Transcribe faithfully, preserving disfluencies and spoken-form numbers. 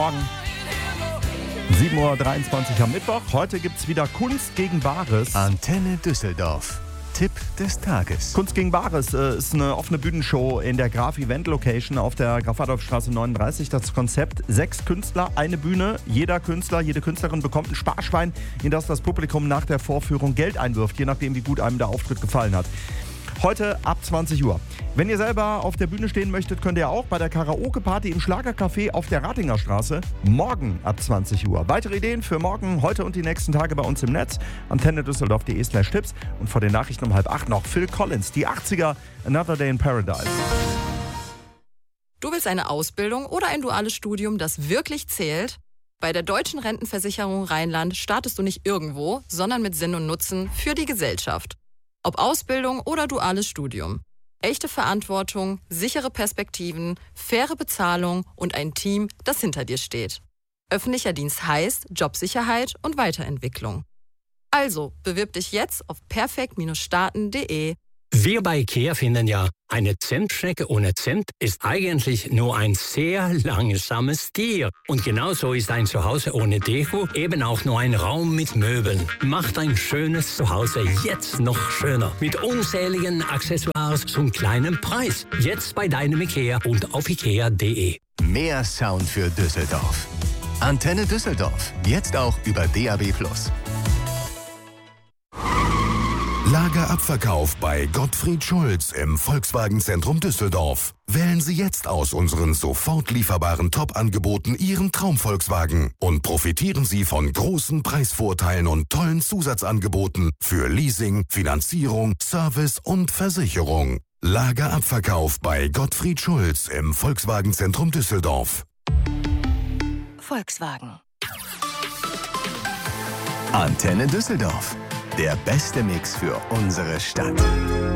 Morgen. sieben Uhr dreiundzwanzig am Mittwoch. Heute gibt es wieder Kunst gegen Bares. Antenne Düsseldorf. Tipp des Tages. Kunst gegen Bares äh, ist eine offene Bühnenshow in der Graf Event Location auf der Graf-Adolf-Straße neununddreißig. Das Konzept: sechs Künstler, eine Bühne. Jeder Künstler, jede Künstlerin bekommt ein Sparschwein, in das das Publikum nach der Vorführung Geld einwirft, je nachdem, wie gut einem der Auftritt gefallen hat. Heute ab zwanzig Uhr. Wenn ihr selber auf der Bühne stehen möchtet, könnt ihr auch bei der Karaoke-Party im Schlagercafé auf der Ratinger Straße morgen ab zwanzig Uhr. Weitere Ideen für morgen, heute und die nächsten Tage bei uns im Netz. antenne düsseldorf punkt de slash tipps. Und vor den Nachrichten um halb acht noch Phil Collins, die achtziger, Another Day in Paradise. Du willst eine Ausbildung oder ein duales Studium, das wirklich zählt? Bei der Deutschen Rentenversicherung Rheinland startest du nicht irgendwo, sondern mit Sinn und Nutzen für die Gesellschaft. Ob Ausbildung oder duales Studium. Echte Verantwortung, sichere Perspektiven, faire Bezahlung und ein Team, das hinter dir steht. Öffentlicher Dienst heißt Jobsicherheit und Weiterentwicklung. Also, bewirb dich jetzt auf perfekt starten punkt de. Wir bei IKEA finden ja, eine Zimtschnecke ohne Zimt ist eigentlich nur ein sehr langsames Tier. Und genauso ist ein Zuhause ohne Deko eben auch nur ein Raum mit Möbeln. Macht ein schönes Zuhause jetzt noch schöner. Mit unzähligen Accessoires zum kleinen Preis. Jetzt bei deinem IKEA und auf ikea punkt de. Mehr Sound für Düsseldorf. Antenne Düsseldorf. Jetzt auch über D A B plus. Lagerabverkauf bei Gottfried Schulz im Volkswagen-Zentrum Düsseldorf. Wählen Sie jetzt aus unseren sofort lieferbaren Top-Angeboten Ihren Traum-Volkswagen und profitieren Sie von großen Preisvorteilen und tollen Zusatzangeboten für Leasing, Finanzierung, Service und Versicherung. Lagerabverkauf bei Gottfried Schulz im Volkswagen-Zentrum Düsseldorf. Volkswagen. Antenne Düsseldorf. Der beste Mix für unsere Stadt.